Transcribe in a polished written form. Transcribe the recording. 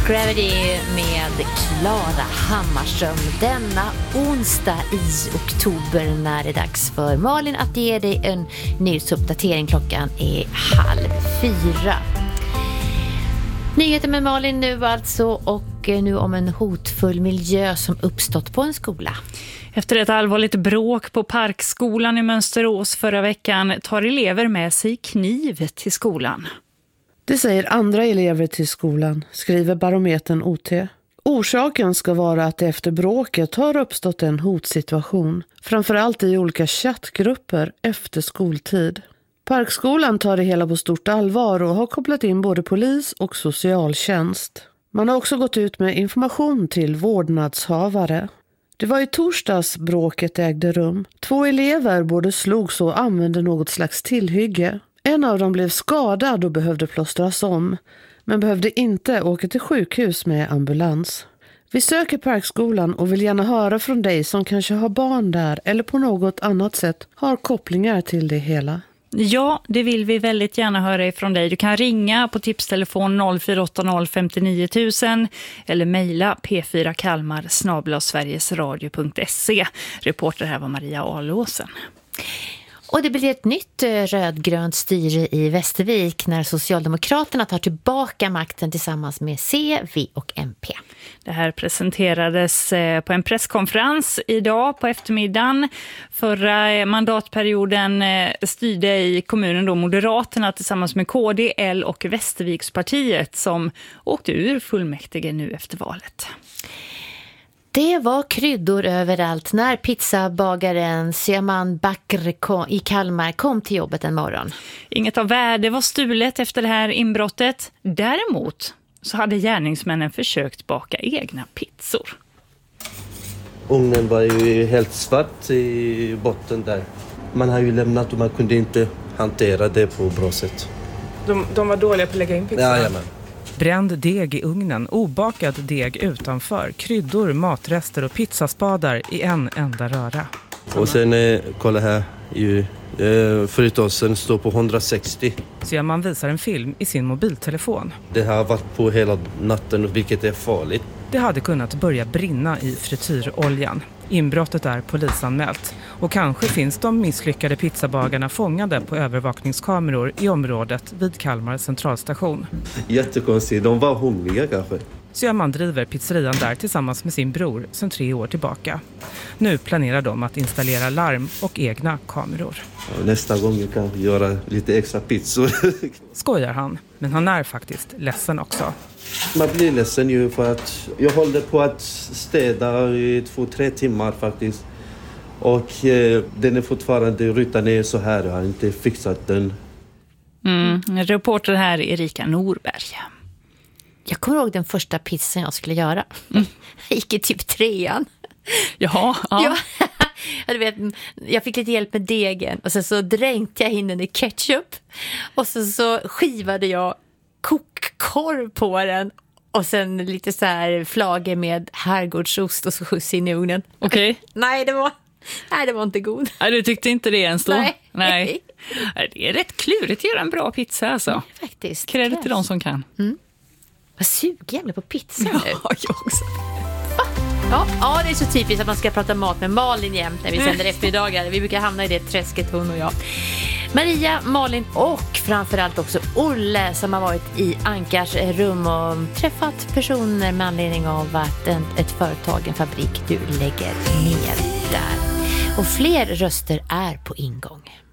Gravity med Klara Hammarström denna onsdag i oktober när det är dags för Malin att ge dig en nyhetsuppdatering. Klockan är 3:30. Nyheter med Malin nu alltså, och nu om en hotfull miljö som uppstått på en skola. Efter ett allvarligt bråk på Parkskolan i Mönsterås förra veckan tar elever med sig kniv till skolan. Det säger andra elever till skolan, skriver Barometern OT. Orsaken ska vara att det efter bråket har uppstått en hotsituation, framförallt i olika chattgrupper efter skoltid. Parkskolan tar det hela på stort allvar och har kopplat in både polis och socialtjänst. Man har också gått ut med information till vårdnadshavare. Det var i torsdags bråket ägde rum. 2 elever både slogs och använde något slags tillhygge. En av dem blev skadad och behövde plåstras om, men behövde inte åka till sjukhus med ambulans. Vi söker Parkskolan och vill gärna höra från dig som kanske har barn där eller på något annat sätt har kopplingar till det hela. Ja, det vill vi väldigt gärna höra ifrån dig. Du kan ringa på tipstelefon 0480 59 000 eller mejla p4kalmar@sverigesradio.se. Reporter här var Maria Alåsen. Och det blir ett nytt rödgrönt styre i Västervik när Socialdemokraterna tar tillbaka makten tillsammans med C, V och MP. Det här presenterades på en presskonferens idag på eftermiddagen. Förra mandatperioden styrde i kommunen då Moderaterna tillsammans med KD, L och Västervikspartiet som åkte ur fullmäktige nu efter valet. Det var kryddor överallt när pizzabagaren Siaman Bakr i Kalmar kom till jobbet en morgon. Inget av värde var stulet efter det här inbrottet. Däremot så hade gärningsmännen försökt baka egna pizzor. Ugnen var ju helt svart i botten där. Man har ju lämnat och man kunde inte hantera det på bra sätt. De var dåliga på att lägga in pizza? Jajamän. Bränd deg i ugnen, obakad deg utanför, kryddor, matrester och pizzaspadar i en enda röra. Och sen, kolla här, fritosen står på 160. Så man visar en film i sin mobiltelefon. Det har varit på hela natten, vilket är farligt. Det hade kunnat börja brinna i frityroljan. Inbrottet är polisanmält. Och kanske finns de misslyckade pizzabagarna fångade på övervakningskameror i området vid Kalmar centralstation. Jättekonstigt, de var hungriga kanske. Så man driver pizzerian där tillsammans med sin bror sedan 3 år tillbaka. Nu planerar de att installera larm och egna kameror. Nästa gång jag kan göra lite extra pizzor. Skojar han, men han är faktiskt ledsen också. Man blir ledsen ju för att jag håller på att städa i 2-3 timmar faktiskt. Och den är fortfarande rutan ner så här. Jag har inte fixat den. Reporter här är Erika Norberg. Jag kommer ihåg den första pizzan jag skulle göra. Jag gick i typ 3:an. Jaha, ja. Du vet, jag fick lite hjälp med degen och sen så dränkte jag in den i ketchup och så skivade jag kokkorv på den och sen lite så här flagor med herrgårdsost och så skjuts in i ugnen. Okej. Nej, det var inte god. Nej, du tyckte inte det ens då? Nej. Det är rätt klurigt att göra en bra pizza alltså. Faktiskt. Kredit till de som kan. Vad sugen jag blir på pizza nu. Ja, jag också. Ja, det är så typiskt att man ska prata mat med Malin jämt när vi sänder eftermiddagar. Vi brukar hamna i det träsket, hon och jag. Maria, Malin och framförallt också Olle som har varit i Ankars rum och träffat personer med anledning av att ett företag, en fabrik, du lägger ner där. Och fler röster är på ingång.